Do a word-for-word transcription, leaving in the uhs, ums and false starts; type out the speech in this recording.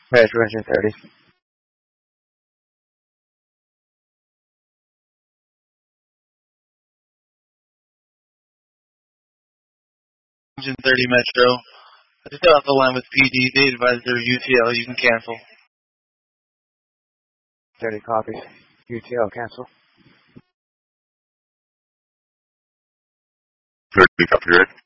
Metro Engine thirty. Engine thirty Metro. I just got off the line with P D. They advised their U T L. You can cancel. thirty copies. U T L cancel. thirty copy, right?